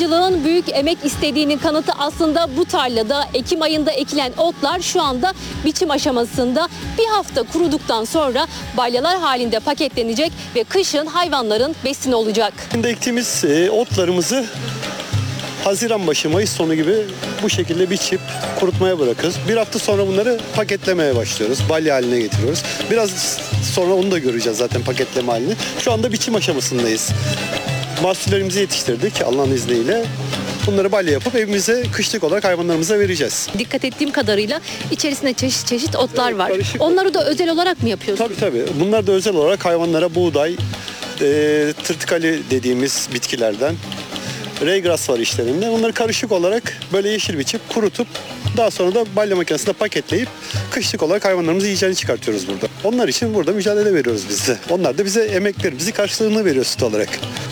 hayvancılığın büyük emek istediğinin kanıtı aslında bu tarlada Ekim ayında ekilen otlar şu anda biçim aşamasında. Bir hafta kuruduktan sonra balyalar halinde paketlenecek ve kışın hayvanların besini olacak. Şimdi ektiğimiz otlarımızı Haziran başı, Mayıs sonu gibi bu şekilde biçip kurutmaya bırakıyoruz. Bir hafta sonra bunları paketlemeye başlıyoruz. Balya haline getiriyoruz. Biraz sonra onu da göreceğiz zaten paketleme halini. Şu anda biçim aşamasındayız. Mahsullerimizi yetiştirdik Allah'ın izniyle. Bunları balya yapıp evimize kışlık olarak hayvanlarımıza vereceğiz. Dikkat ettiğim kadarıyla içerisinde çeşit çeşit otlar var. karışık. Onları da özel olarak mı yapıyorsunuz? Tabii. Bunlar da özel olarak hayvanlara buğday, tırtıkali dediğimiz bitkilerden, reygras var işlerinde. Onları karışık olarak böyle yeşil biçip kurutup daha sonra da balya makinesinde paketleyip kışlık olarak hayvanlarımızı yiyeceğini çıkartıyoruz burada. Onlar için burada mücadele veriyoruz biz de. Onlar da bize emeklerimizi karşılığını veriyor süt olarak.